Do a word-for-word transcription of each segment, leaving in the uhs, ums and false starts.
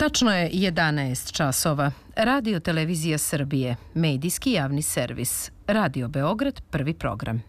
Tačno je jedanaest časova. Radio Televizija Srbije, medijski javni servis. Radio Beograd, prvi program.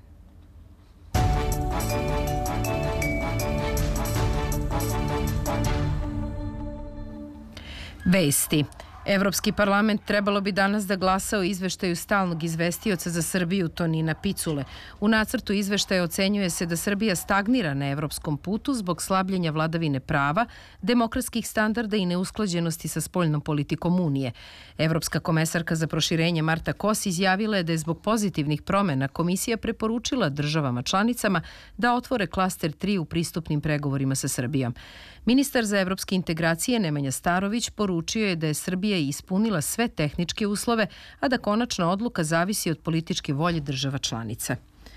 Vesti. Evropski parlament trebalo bi danas da glasa o izveštaju stalnog izvestioca za Srbiju Tonina Picule. U nacrtu izveštaja ocenjuje se da Srbija stagnira na evropskom putu zbog slabljenja vladavine prava, demokratskih standarda i neusklađenosti sa spoljnom politikom Unije. Evropska komesarka za proširenje Marta Kos izjavila je da je zbog pozitivnih promena komisija preporučila državama članicama da otvore klaster tri u pristupnim pregovorima sa Srbijom. Ministar za evropske integracije Nemanja Starović poručio je da je Srbija ispunila sve tehničke uslove, a da konačna odluka zavisi od političke volje država članica.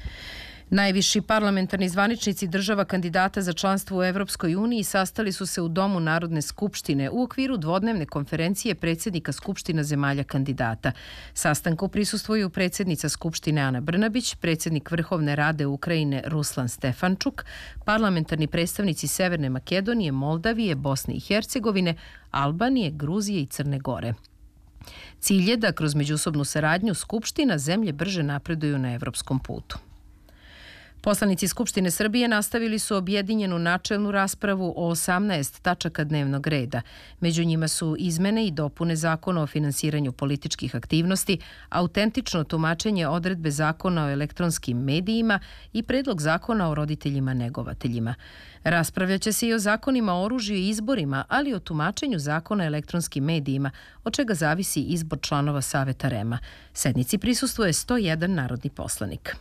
Najviši parlamentarni zvaničnici država kandidata za članstvo u Evropskoj uniji sastali su se u Domu Narodne skupštine u okviru dvodnevne konferencije predsjednika Skupština zemalja kandidata. Sastanku prisustvuju predsjednica Skupštine Ana Brnabić, predsjednik Vrhovne rade Ukrajine Ruslan Stefančuk, parlamentarni predstavnici Severne Makedonije, Moldavije, Bosne i Hercegovine, Albanije, Gruzije i Crne Gore. Cilj je da kroz međusobnu saradnju Skupština zemlje brže napreduju na evropskom putu. Poslanici Skupštine Srbije nastavili su objedinjenu načelnu raspravu o osamnaest tačaka dnevnog reda. Među njima su izmene i dopune Zakona o finansiranju političkih aktivnosti, autentično tumačenje odredbe Zakona o elektronskim medijima i predlog Zakona o roditeljima negovateljima. Raspravljaće se i o zakonima o oružju i izborima, ali i o tumačenju Zakona o elektronskim medijima, od čega zavisi izbor članova Saveta REM-a. Sednici prisustvuje sto jedan narodni poslanik.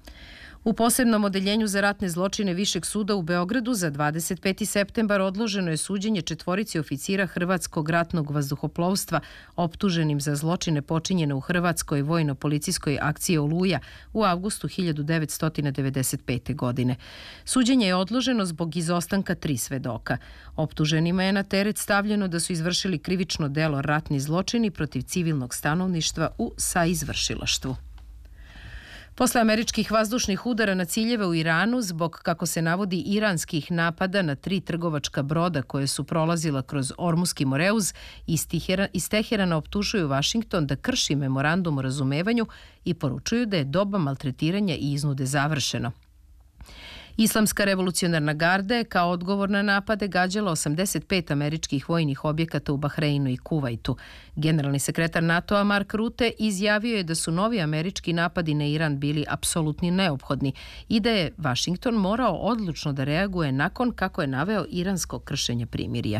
U posebnom odeljenju za ratne zločine Višeg suda u Beogradu za dvadeset peti septembar odloženo je suđenje četvorici oficira Hrvatskog ratnog vazduhoplovstva optuženim za zločine počinjene u Hrvatskoj vojno-policijskoj akciji Oluja u avgustu hiljadu devetsto devedeset pete. godine. Suđenje je odloženo zbog izostanka tri svedoka. Optuženima je na teret stavljeno da su izvršili krivično delo ratni zločini protiv civilnog stanovništva u saizvršilaštvu. Posle američkih vazdušnih udara na ciljeve u Iranu zbog, kako se navodi, iranskih napada na tri trgovačka broda koje su prolazila kroz Ormuski Moreuz, iz Teherana optužuju Vašington da krši memorandum o razumevanju i poručuju da je doba maltretiranja i iznude završeno. Islamska revolucionarna garda je kao odgovor na napade gađala osamdeset pet američkih vojnih objekata u Bahreinu i Kuvajtu. Generalni sekretar NATO-a Mark Rutte izjavio je da su novi američki napadi na Iran bili apsolutni neophodni i da je Vašington morao odlučno da reaguje nakon, kako je naveo, iranskog kršenja primirja.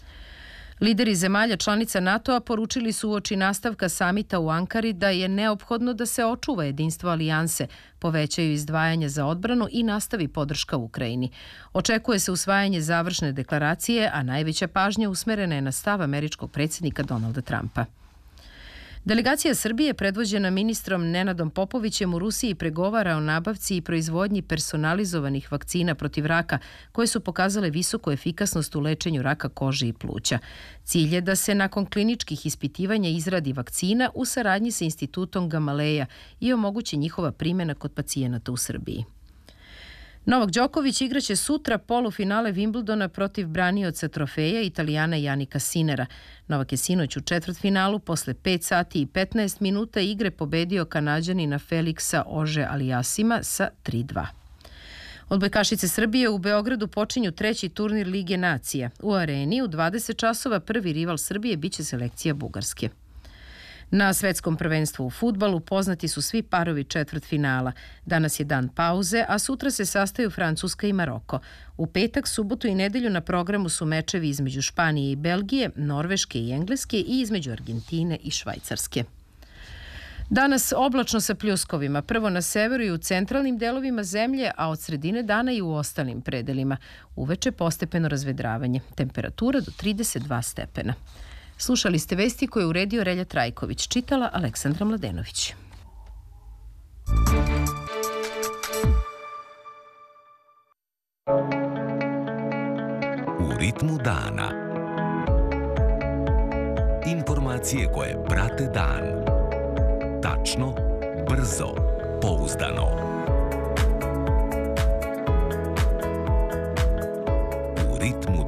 Lideri zemalja članica NATO-a poručili su uoči nastavka samita u Ankari da je neophodno da se očuva jedinstvo alijanse, povećaju izdvajanja za odbranu i nastavi podrška Ukrajini. Očekuje se usvajanje završne deklaracije, a najveća pažnja usmerena je na stav američkog predsjednika Donalda Trumpa. Delegacija Srbije, predvođena ministrom Nenadom Popovićem, u Rusiji pregovara o nabavci i proizvodnji personalizovanih vakcina protiv raka, koje su pokazale visoku efikasnost u lečenju raka kože i pluća. Cilj je da se nakon kliničkih ispitivanja izradi vakcina u saradnji sa institutom Gamaleja i omogući njihova primjena kod pacijenata u Srbiji. Novak Đoković igraće sutra polufinale Wimbledona protiv branioca trofeja Italijana Janika Sinera. Novak je sinoć u četvrtfinalu posle pet sati i petnaest minuta igre pobedio Kanađanina Feliksa Ože Alijasima sa tri dva. Odbojkašice Srbije u Beogradu počinju treći turnir Lige nacija. U areni u dvadeset časova prvi rival Srbije biće selekcija Bugarske. Na svetskom prvenstvu u fudbalu poznati su svi parovi četvrtfinala. Danas je dan pauze, a sutra se sastaju Francuska i Maroko. U petak, subotu i nedelju na programu su mečevi između Španije i Belgije, Norveške i Engleske i između Argentine i Švajcarske. Danas oblačno sa pljuskovima, prvo na severu i u centralnim delovima zemlje, a od sredine dana i u ostalim predelima. Uveče postepeno razvedravanje. Temperatura do trideset dva stepena. Slušali ste vesti koje je uredio Relja Trajković, čitala Aleksandra Mladenović. U ritmu dana. Informacije koje prate dan. Tačno, brzo, pouzdano.